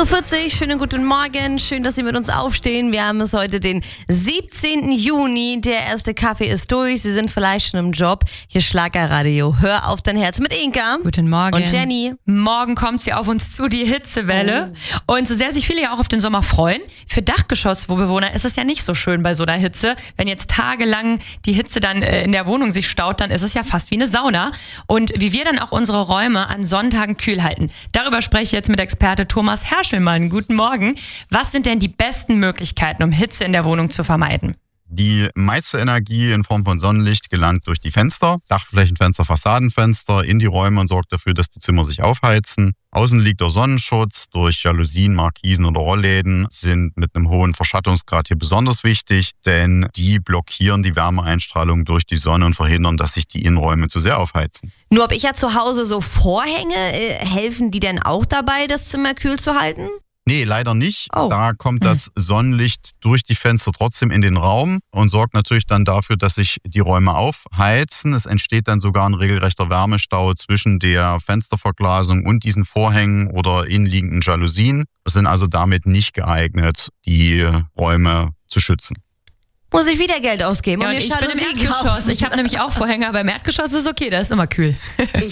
8.40 Uhr, schönen guten Morgen, schön, dass Sie mit uns aufstehen. Wir haben es heute den 17. Juni, der erste Kaffee ist durch, Sie sind vielleicht schon im Job. Hier Schlagerradio, hör auf dein Herz mit Inka. Guten Morgen. Und Jenny. Morgen kommt sie auf uns zu, die Hitzewelle. Und so sehr sich viele ja auch auf den Sommer freuen, für Dachgeschossbewohner ist es ja nicht so schön bei so einer Hitze. Wenn jetzt tagelang die Hitze dann in der Wohnung sich staut, dann ist es ja fast wie eine Sauna. Und wie wir dann auch unsere Räume an Sonntagen kühl halten, darüber spreche ich jetzt mit Experte Thomas Herschelmann. Guten Morgen. Was sind denn die besten Möglichkeiten, um Hitze in der Wohnung zu vermeiden? Die meiste Energie in Form von Sonnenlicht gelangt durch die Fenster, Dachflächenfenster, Fassadenfenster in die Räume und sorgt dafür, dass die Zimmer sich aufheizen. Außen liegt der Sonnenschutz durch Jalousien, Markisen oder Rollläden, sind mit einem hohen Verschattungsgrad hier besonders wichtig, denn die blockieren die Wärmeeinstrahlung durch die Sonne und verhindern, dass sich die Innenräume zu sehr aufheizen. Nur habe ich ja zu Hause so Vorhänge, helfen die denn auch dabei, das Zimmer kühl zu halten? Nee, leider nicht. Oh. Da kommt das Sonnenlicht durch die Fenster trotzdem in den Raum und sorgt natürlich dann dafür, dass sich die Räume aufheizen. Es entsteht dann sogar ein regelrechter Wärmestau zwischen der Fensterverglasung und diesen Vorhängen oder innenliegenden Jalousien. Es sind also damit nicht geeignet, die Räume zu schützen. Muss ich wieder Geld ausgeben? Ja, und ich bin im Erdgeschoss. Ich habe nämlich auch Vorhänge, aber im Erdgeschoss ist okay, da ist immer kühl. Ich